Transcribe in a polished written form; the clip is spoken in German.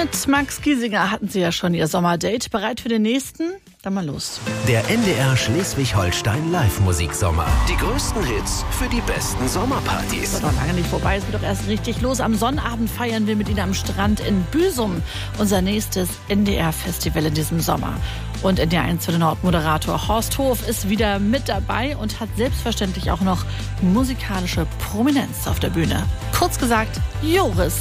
Mit Max Giesinger hatten sie ja schon ihr Sommerdate. Bereit für den nächsten? Dann mal los. Der NDR Schleswig-Holstein Live-Musiksommer. Die größten Hits für die besten Sommerpartys. Ist noch lange nicht vorbei, es geht doch erst richtig los. Am Sonnabend feiern wir mit Ihnen am Strand in Büsum unser nächstes NDR-Festival in diesem Sommer. Und NDR1 für den Nord-Moderator Horst Hof ist wieder mit dabei und hat selbstverständlich auch noch musikalische Prominenz auf der Bühne. Kurz gesagt, Joris